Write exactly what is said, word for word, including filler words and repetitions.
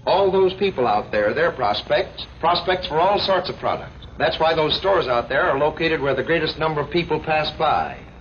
All those people out there, they're prospects. Prospects for all sorts of products. That's why those stores out there are located where the greatest number of people pass by.